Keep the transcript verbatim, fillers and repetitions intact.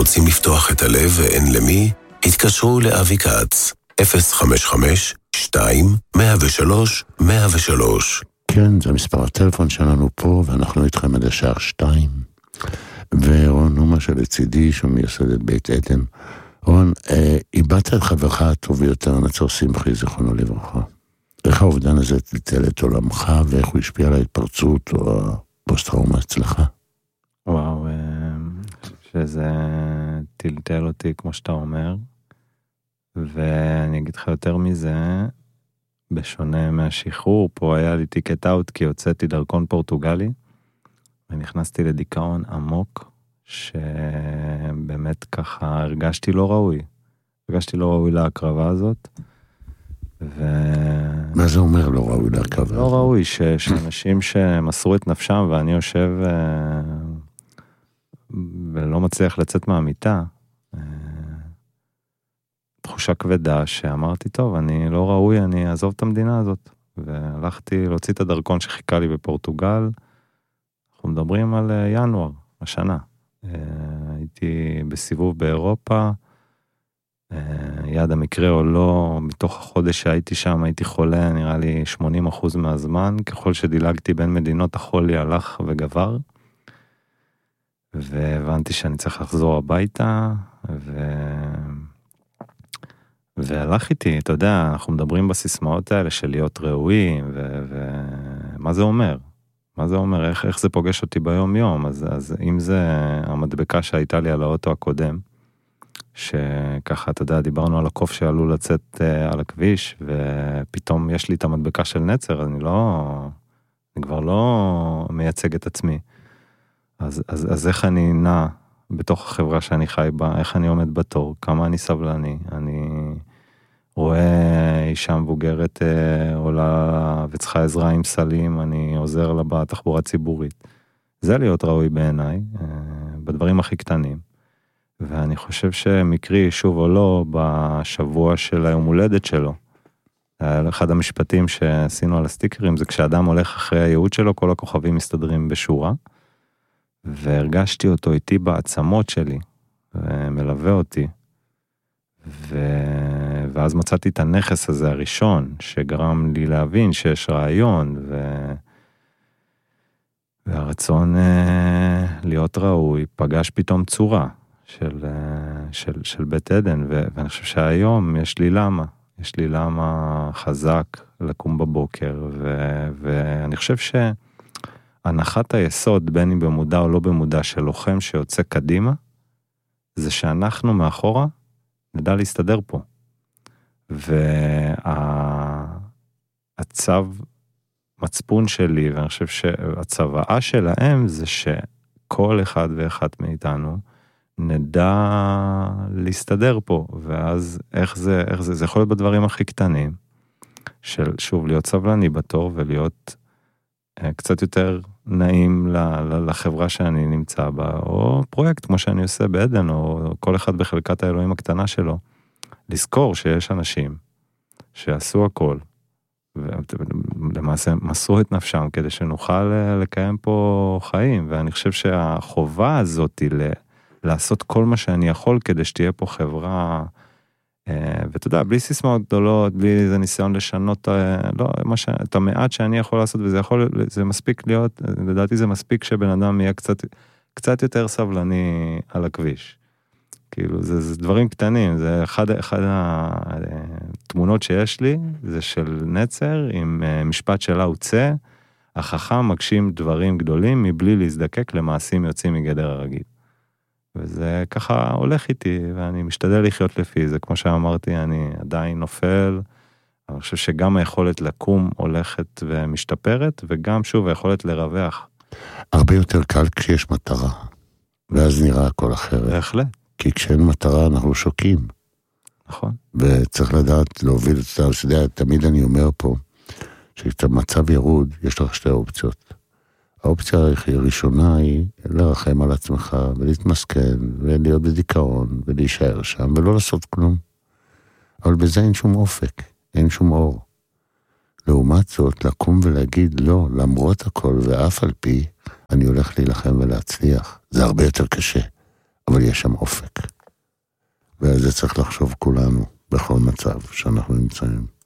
רוצים לפתוח את הלב ואין למי? התקשרו לאבי כץ, אפס חמש חמש שתיים מאה ושלוש מאה ושלוש. כן, זה מספר הטלפון שלנו פה, ואנחנו איתכם עד השעה שתיים. ורון נומה שלצידי, שהוא מייסד את בית עדן. רון, אה, איבדת את חברך הטוב ביותר, נצור שמחי, זכרונו לברכה. איך האובדן הזה טלטל את עולמך, ואיך הוא השפיע על ההתפרצות או הפוסט-טראומה אצלך? וואו, שזה טלטל אותי, כמו שאתה אומר. ואני אגיד לך יותר מזה, בשונה מהשחרור, פה היה לי טיקט אאוט, כי הוצאתי דרכון פורטוגלי, ונכנסתי לדיכאון עמוק, שבאמת ככה הרגשתי לא ראוי. הרגשתי לא ראוי להקרבה הזאת. ו... מה זה אומר לא ראוי להקרבה? לא ראוי, ש... שאנשים שמסרו את נפשם, ואני יושב ולא מצליח לצאת מהמיטה, תחושה כבדה שאמרתי, טוב, אני לא ראוי, אני אעזוב את המדינה הזאת. והלכתי להוציא את הדרכון שחיכה לי בפורטוגל. אנחנו מדברים על ינואר, השנה. הייתי בסיבוב באירופה, יד המקרה או לא, בתוך החודש שהייתי שם, הייתי חולה, נראה לי שמונים אחוז מהזמן, ככל שדילגתי בין מדינות, החולי הלך וגבר, והבנתי שאני צריך לחזור הביתה, ו... והלך איתי, אתה יודע, אנחנו מדברים בסיסמאות האלה של להיות ראויים, ומה ו... זה אומר? מה זה אומר? איך, איך זה פוגש אותי ביום יום? אז, אז אם זה המדבקה שהייתה לי על האוטו הקודם, שככה, אתה יודע, דיברנו על הקוף שעלול לצאת uh, על הכביש, ופתאום יש לי את המדבקה של נצר, אני לא, אני כבר לא מייצג את עצמי. אז, אז, אז איך אני נע בתוך החברה שאני חי בה, איך אני עומד בתור, כמה אני סבלני, אני רואה אישה מבוגרת uh, עולה וצריכה עזרה עם סלים, אני עוזר לה בתחבורה ציבורית. זה להיות ראוי בעיניי, uh, בדברים הכי קטנים. ואני חושב שמקרי, שוב או לא, בשבוע של היום הולדת שלו, אחד המשפטים שעשינו על הסטיקרים, זה כשאדם הולך אחרי הייעוד שלו, כל הכוכבים מסתדרים בשורה, והרגשתי אותו איתי בעצמות שלי, ומלווה אותי, ו... ואז מצאתי את הנכס הזה הראשון, שגרם לי להבין שיש רעיון, ו... והרצון להיות ראוי, פגש פתאום צורה, של, של, של בית עדן, ו, ואני חושב שהיום יש לי למה, יש לי למה חזק לקום בבוקר, ו, ואני חושב שהנחת היסוד, בין אם במודע או לא במודע, של לוחם שיוצא קדימה, זה שאנחנו מאחורה נדע להסתדר פה. והצו מצפון שלי, ואני חושב שהצוואה שלהם, זה שכל אחד ואחת מאיתנו, נדע להסתדר פה, ואז איך זה, איך זה, זה יכול להיות בדברים הכי קטנים, של שוב להיות סבלני בתור, ולהיות אה, קצת יותר נעים ל, ל, לחברה שאני נמצא בה, או פרויקט כמו שאני עושה בעדן, או כל אחד בחלקת האלוהים הקטנה שלו, לזכור שיש אנשים שעשו הכל, ולמעשה מסרו את נפשם, כדי שנוכל לקיים פה חיים, ואני חושב שהחובה הזאת היא ל... לעשות כל מה שאני יכול כדי שתהיה פה חברה, ואתה יודע, בלי סיסמאות גדולות, בלי איזה ניסיון לשנות, לא, ש... את המעט שאני יכול לעשות, וזה יכול, זה מספיק להיות, לדעתי זה מספיק שבן אדם יהיה קצת, קצת יותר סבלני על הכביש. כאילו, זה, זה דברים קטנים, זה אחד, אחד התמונות שיש לי, זה של נצר, עם משפט שלה הוצא, החכם מגשים דברים גדולים, מבלי להזדקק למעשים יוצאים מגדר הרגיל. וזה ככה הולך איתי, ואני משתדל לחיות לפי זה, כמו שאמרתי, אני עדיין נופל, אני חושב שגם היכולת לקום הולכת ומשתפרת, וגם שוב היכולת לרווח. הרבה יותר קל כשיש מטרה, ואז נראה הכל אחרת. בהחלט. כי כשאין מטרה אנחנו שוקים. נכון. וצריך לדעת להוביל את זה, אתה יודע, תמיד אני אומר פה, שכשאתה מצב ירוד, יש לך שתי אופציות. האופציה הראשונה היא לרחם על עצמך, ולהתמסכן, ולהיות בדיכאון, ולהישאר שם, ולא לעשות כלום. אבל בזה אין שום אופק, אין שום אור. לעומת זאת, לקום ולהגיד לא, למרות הכל ואף על פי, אני הולך להילחם ולהצליח. זה הרבה יותר קשה, אבל יש שם אופק. ועל זה צריך לחשוב כולנו, בכל מצב שאנחנו נמצאים.